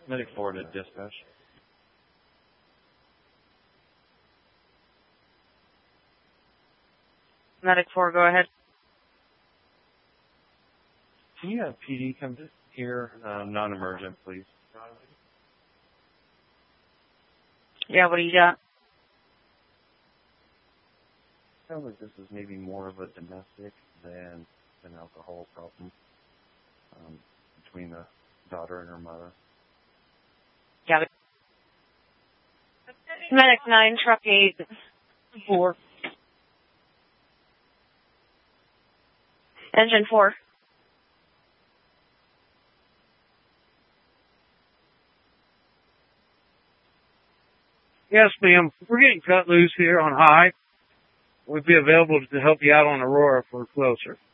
Medic 4 to dispatch. Medic 4, go ahead. Can you have PD come to here, non-emergent, please? Yeah, what do you got? Sounds like this is maybe more of a domestic than an alcohol problem between the daughter and her mother. Got it. Medic 9, truck 8, 4. Engine 4. Yes, ma'am. We're getting cut loose here on high. We'd be available to help you out on Aurora if we're closer.